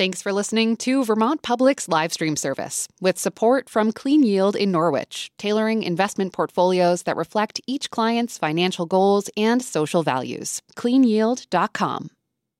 Thanks for listening to Vermont Public's live stream service with support from Clean Yield in Norwich, tailoring investment portfolios that reflect each client's financial goals and social values. CleanYield.com.